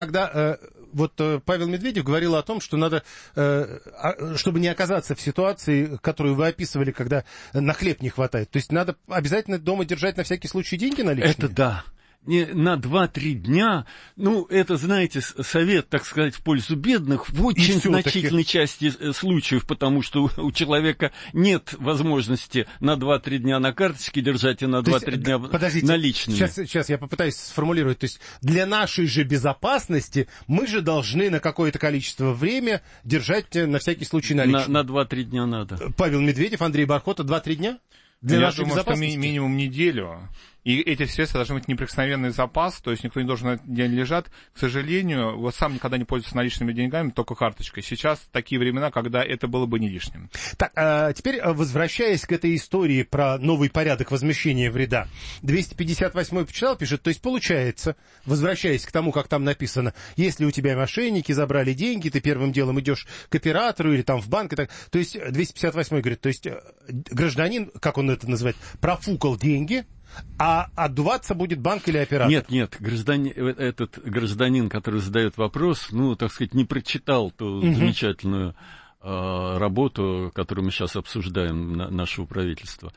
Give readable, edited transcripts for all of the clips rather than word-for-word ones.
Когда Павел Медведев говорил о том, что надо, чтобы не оказаться в ситуации, которую вы описывали, когда на хлеб не хватает, то есть надо обязательно дома держать на всякий случай деньги наличные? Это да. На 2-3 дня, это, знаете, совет, так сказать, в пользу бедных в очень значительной части случаев, потому что у человека нет возможности на 2-3 дня на карточке держать и на 2-3 дня наличными. Сейчас я попытаюсь сформулировать. То есть для нашей же безопасности мы же должны на какое-то количество времени держать на всякий случай наличные. На 2-3 дня надо. Павел Медведев, Андрей Бархота, 2-3 дня? Я думаю, что минимум неделю. И эти средства должны быть неприкосновенный запас, то есть никто не должен на этот день лежать. К сожалению, вот сам никогда не пользуюсь наличными деньгами, только карточкой. Сейчас такие времена, когда это было бы не лишним. Так, теперь возвращаясь к этой истории про новый порядок возмещения вреда. 258-й почитал, пишет, то есть получается, возвращаясь к тому, как там написано, если у тебя мошенники забрали деньги, ты первым делом идешь к оператору или там в банк, и так, то есть 258-й говорит, то есть гражданин, как он это называет, профукал деньги, а отдуваться будет банк или оператор? Нет, этот гражданин, который задает вопрос, так сказать, не прочитал ту замечательную работу, которую мы сейчас обсуждаем, нашего правительства.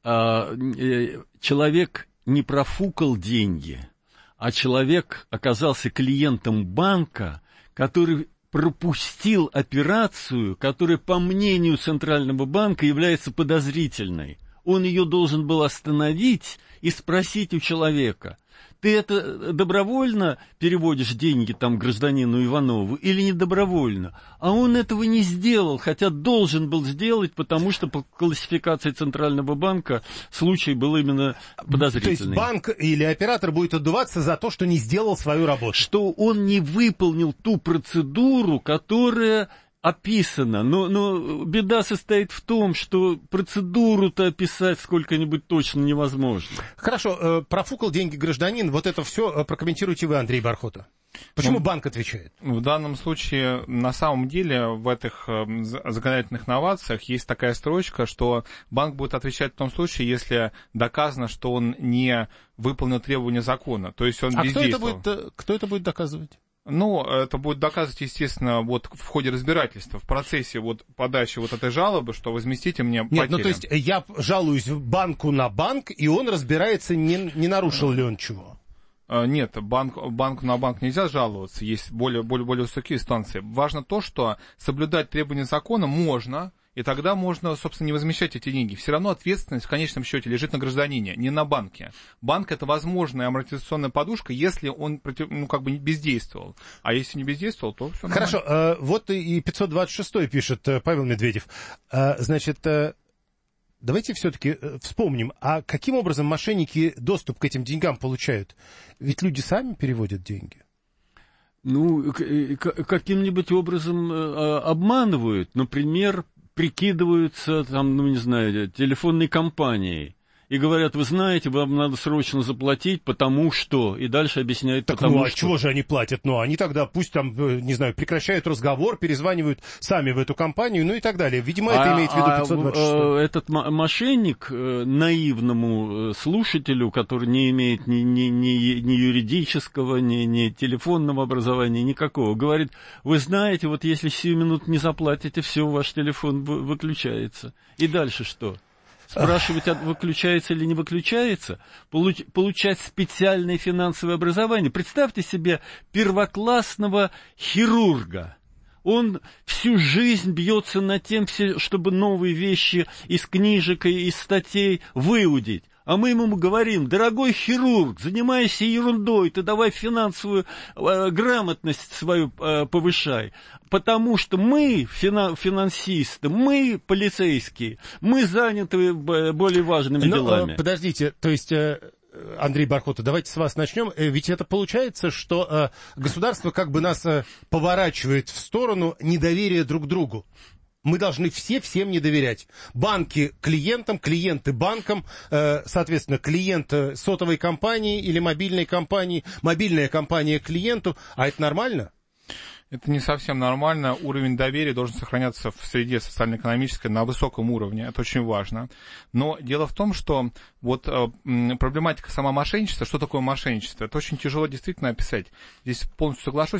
Человек не профукал деньги, а человек оказался клиентом банка, который пропустил операцию, которая, по мнению Центрального банка, является подозрительной. Он ее должен был остановить и спросить у человека, ты это добровольно переводишь деньги гражданину Иванову или не добровольно? А он этого не сделал, хотя должен был сделать, потому что по классификации Центрального банка случай был именно подозрительный. То есть банк или оператор будет отдуваться за то, что не сделал свою работу? Что он не выполнил ту процедуру, которая описано, но беда состоит в том, что процедуру-то описать сколько-нибудь точно невозможно. Хорошо, профукал деньги гражданин, вот это все прокомментируйте вы, Андрей Бархота. Почему банк отвечает? В данном случае, на самом деле, в этих законодательных новациях есть такая строчка, что банк будет отвечать в том случае, если доказано, что он не выполнил требования закона, то есть он бездействовал. Кто это будет доказывать? Это будет доказывать, естественно, в ходе разбирательства, в процессе подачи этой жалобы, что возместите мне потери. Нет, то есть я жалуюсь банку на банк, и он разбирается, не нарушил ли он чего. Нет, банку на банк нельзя жаловаться, есть более высокие инстанции. Важно то, что соблюдать требования закона можно, и тогда можно, собственно, не возмещать эти деньги. Все равно ответственность в конечном счете лежит на гражданине, не на банке. Банк — это возможная амортизационная подушка, если он бездействовал. А если не бездействовал, то все нормально. Хорошо, вот и 526-й пишет Павел Медведев. Значит, давайте все-таки вспомним, а каким образом мошенники доступ к этим деньгам получают? Ведь люди сами переводят деньги. Каким-нибудь образом обманывают, например, прикидываются, телефонной компанией. И говорят, вы знаете, вам надо срочно заплатить, потому что... И дальше объясняют, потому что... чего же они платят? Они тогда пусть прекращают разговор, перезванивают сами в эту компанию, и так далее. Видимо, это имеет в виду 526. Этот мошенник наивному слушателю, который не имеет ни юридического, ни телефонного образования, никакого, говорит, вы знаете, если сию минуту не заплатите, все, ваш телефон выключается. И дальше что? Спрашивать, выключается или не выключается, получать специальное финансовое образование. Представьте себе первоклассного хирурга. Он всю жизнь бьется над тем, чтобы новые вещи из книжек и из статей выудить. А мы ему говорим, дорогой хирург, занимайся ерундой, ты давай финансовую грамотность свою повышай. Потому что мы, финансисты, мы, полицейские, мы заняты более важными делами. Подождите, то есть... Андрей Бархота, давайте с вас начнем. Ведь это получается, что государство нас поворачивает в сторону недоверия друг к другу. Мы должны всем не доверять. Банки клиентам, клиенты банкам, соответственно, клиент сотовой компании или мобильной компании, мобильная компания клиенту. А это нормально? Это не совсем нормально. Уровень доверия должен сохраняться в среде социально-экономической на высоком уровне. Это очень важно. Но дело в том, что проблематика сама мошенничества, что такое мошенничество, это очень тяжело действительно описать. Здесь полностью соглашусь.